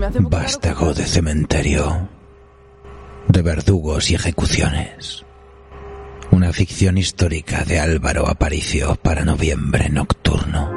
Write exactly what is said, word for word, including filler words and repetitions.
me hace un poco Vástago raro. de cementerio, de verdugos y ejecuciones. Una ficción histórica de Álvaro Aparicio para noviembre nocturno.